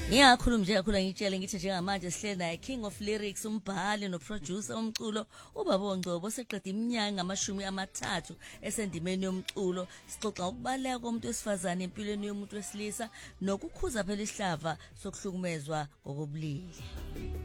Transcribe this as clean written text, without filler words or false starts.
Ngiyakhuluma nje kakhulu ngitshele ngithi njengamanje sihleli naye King of Lyrics umbhali noproducer womculo uBaba Ngcobo seqeda iminyaka ngamashumi 30 esendimeni yomculo sixoxa ukubaleka komuntu wesifazane empilweni yomuntu wesilisa nokukhuza phela isihlava sokuhlukumezwa ngokobulili.